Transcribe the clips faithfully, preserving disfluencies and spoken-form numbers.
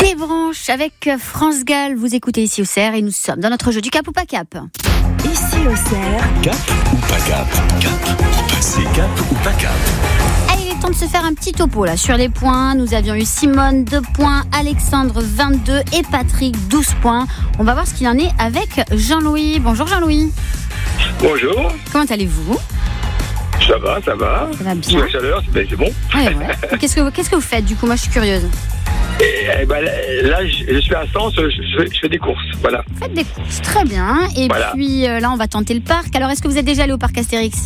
Les branches avec France Gall, vous écoutez Ici au Cerf et nous sommes dans notre jeu du cap ou pas cap. Ici au Cerf. Cap ou pas cap? Cap ou pas, c'est cap ou pas cap? Allez, il est temps de se faire un petit topo là sur les points. Nous avions eu Simone deux points, Alexandre vingt-deux et Patrick douze points. On va voir ce qu'il en est avec Jean-Louis. Bonjour Jean-Louis. Bonjour. Comment allez-vous? Ça va, ça va. Ça va bien. Sous la chaleur, c'est, c'est bon. Ouais, ouais. Qu'est-ce que, qu'est-ce que vous faites du coup? Moi je suis curieuse. Et, et ben, là, je, je suis à Sens, je, je, je fais des courses, voilà. Vous faites des courses, très bien. Et Voilà. puis euh, là on va tenter le parc. Alors est-ce que vous êtes déjà allé au parc Astérix?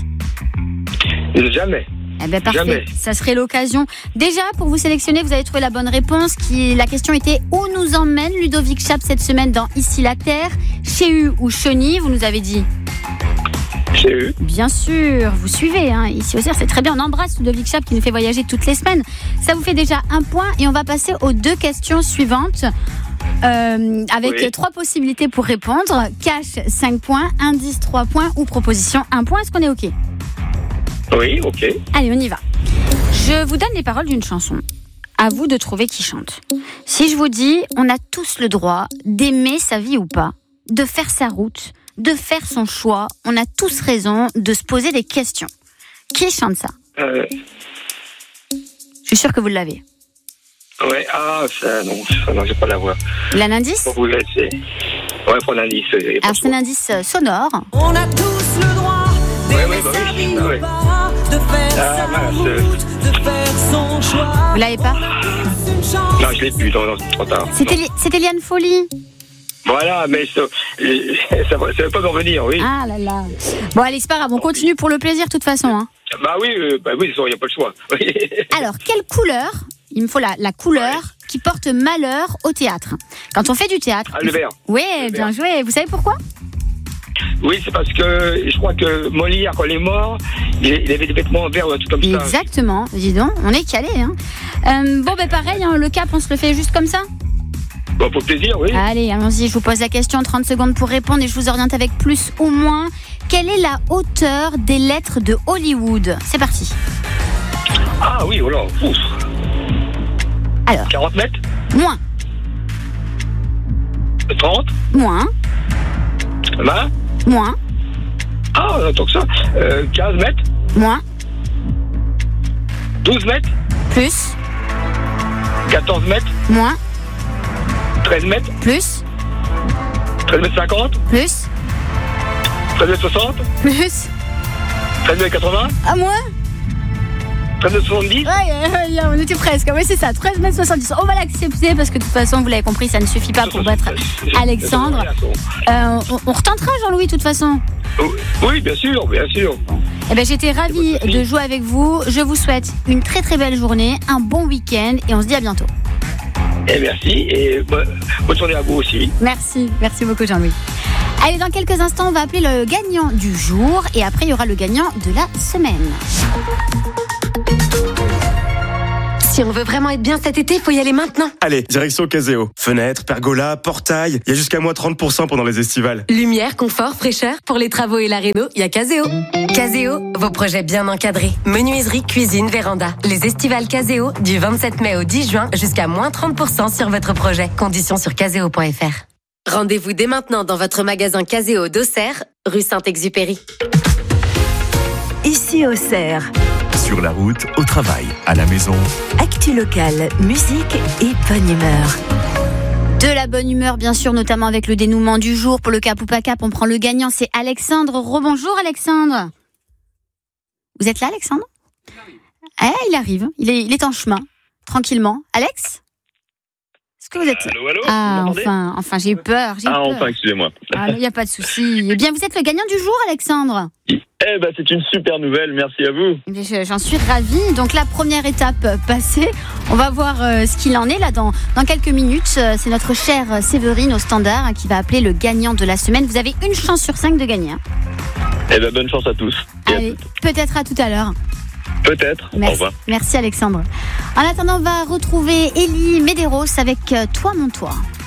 Jamais. Eh ben parfait, Jamais. ça serait l'occasion. Déjà, pour vous sélectionner, vous avez trouvé la bonne réponse. Qui, la question était où nous emmène Ludovic Chap cette semaine dans Ici la Terre? Chez U ou Cheny? Vous nous avez dit. Chez eux. Bien sûr, vous suivez. Hein. Ici au Cerf, c'est très bien. On embrasse Ludovic Chap qui nous fait voyager toutes les semaines. Ça vous fait déjà un point et on va passer aux deux questions suivantes. Euh, avec Oui. trois possibilités pour répondre. Cash, cinq points. Indice, trois points. Ou proposition, un point. Est-ce qu'on est OK? Oui, ok. Allez, on y va. Je vous donne les paroles d'une chanson. À vous de trouver qui chante. Si je vous dis, on a tous le droit d'aimer sa vie ou pas, de faire sa route, de faire son choix, on a tous raison de se poser des questions. Qui chante ça? Euh, Je suis sûre que vous l'avez. ouais, ah, ça, non, ça, non, je vais pas la voir. Il a un indice? Pour vous laisser. Ouais, prendre un indice. y a pas Alors de c'est un choix. indice euh, sonore. On a tous le droit Ouais, d'aimer ouais, bah sa oui, vie ah ou ouais. pas, de faire Ah, sa mince. route, de faire son choix. Vous l'avez pas? Une chance. Non, je l'ai plus, non, non, c'est trop tard. C'était, Non. Li- c'était Liane Folly. Voilà, mais ça, ça, va- ça va pas m'en venir, oui. Ah là là. Bon allez, c'est pas grave, on continue pour le plaisir de toute façon. Hein. Bah oui, euh, bah oui, il n'y a pas le choix. Alors, quelle couleur? Il me faut la, la couleur qui porte malheur au théâtre. Quand on fait du théâtre... Ah, le vert. Oui, Le bien vert. joué. Vous savez pourquoi? Oui, c'est parce que je crois que Molière, quand il est mort, il il avait des vêtements verts ou un truc comme ça. Exactement. Dis donc, on est calé. Hein. Euh, bon, ben pareil, hein, le cap, on se le fait juste comme ça? Bon, pour plaisir, oui. Allez, allons-y, je vous pose la question, trente secondes pour répondre et je vous oriente avec plus ou moins. Quelle est la hauteur des lettres de Hollywood? C'est parti. Ah oui, voilà. Ouf. Alors, quarante mètres, moins, trente, moins, vingt. moins, Ah, tant que ça. Euh, quinze mètres, moins, douze mètres, plus, quatorze mètres, moins, treize mètres, plus, treize mètres cinquante, plus, treize mètres soixante, plus, treize mètres quatre-vingts, à moins. treize mètres soixante-dix. Ouais, ouais, ouais, on était presque. Oui, c'est ça, treize mètres soixante-dix. On va l'accepter parce que de toute façon, vous l'avez compris, ça ne suffit pas pour battre Alexandre. Euh, on, on retentera, Jean-Louis, de toute façon. Oui, bien sûr, bien sûr. Eh ben, j'étais ravie de jouer avec vous. Je vous souhaite une très très belle journée, un bon week-end et on se dit à bientôt. Et merci, et bonne, bonne journée à vous aussi. Merci, merci beaucoup, Jean-Louis. Allez, dans quelques instants, on va appeler le gagnant du jour et après, il y aura le gagnant de la semaine. Si on veut vraiment être bien cet été, faut y aller maintenant. Allez, direction Caseo. Fenêtres, pergola, portail. Il y a jusqu'à moins trente pour cent pendant les estivales. Lumière, confort, fraîcheur. Pour les travaux et la réno, il y a Caseo. Caseo, vos projets bien encadrés. Menuiserie, cuisine, véranda. Les estivales Caseo, du vingt-sept mai au dix juin, jusqu'à moins trente pour cent sur votre projet. Conditions sur caseo point f r. Rendez-vous dès maintenant dans votre magasin Caseo d'Auxerre, rue Saint-Exupéry. Ici au Cerf. Sur la route, au travail, à la maison. Actu locale, musique et bonne humeur. De la bonne humeur, bien sûr, notamment avec le dénouement du jour. Pour le cap ou pas cap, on prend le gagnant, c'est Alexandre. Rebonjour, Alexandre. Vous êtes là, Alexandre? Eh, il arrive, il est, il est en chemin, tranquillement. Alex? Est-ce que vous êtes là? Allô, allô, Ah, vous m'entendez? enfin, enfin, j'ai eu peur, j'ai eu Ah, peur. enfin, excusez-moi. Ah, il n'y a pas de souci. Eh bien, vous êtes le gagnant du jour, Alexandre. Eh ben, c'est une super nouvelle, merci à vous. Eh bien, je- J'en suis ravie. Donc, la première étape passée, on va voir euh, ce qu'il en est là dans, dans quelques minutes. Euh, C'est notre chère Séverine au standard hein, qui va appeler le gagnant de la semaine. Vous avez une chance sur cinq de gagner. Hein. Eh ben, bonne chance à tous. Et à Allez, peut-être à tout à l'heure. toutes. Peut-être. Au Merci, revoir. merci Alexandre. En attendant, on va retrouver Élie Medeiros avec euh, Toi mon toit.